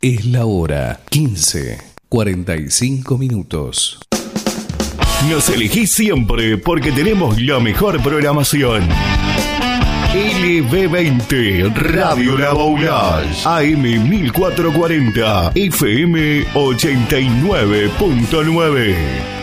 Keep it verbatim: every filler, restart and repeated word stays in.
Es la hora quince, cuarenta y cinco minutos. Nos elegís siempre porque tenemos la mejor programación. L B veinte, Radio La Boulage, A M mil cuatrocientos cuarenta, F M ochenta y nueve punto nueve.